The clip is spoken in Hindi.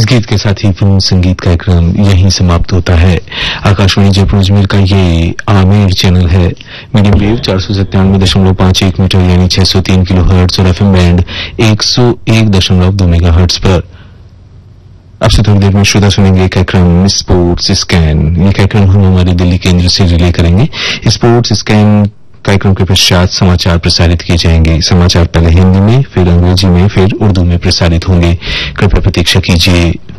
गीत के साथ ही फिल्म संगीत कार्यक्रम यहीं समाप्त होता है। आकाशवाणी जयपुर अजमेर का ये आमिर चैनल है। मीडियम वेव 497.51 मीटर यानी 603 किलोहर्ट्ज और एफएम बैंड 101.2 मेगाहर्ट्ज पर। अब से थोड़ी देर में श्रोता सुनेंगे कार्यक्रम स्पोर्ट्स स्कैन। ये कार्यक्रम हम हमारे दिल्ली केंद्र से रिले करेंगे। स्पोर्ट्स स्कैन कार्यक्रम के पश्चात समाचार प्रसारित किए जाएंगे। समाचार पहले हिंदी में, फिर अंग्रेजी में, फिर उर्दू में प्रसारित होंगे। कृपया प्रतीक्षा कीजिए।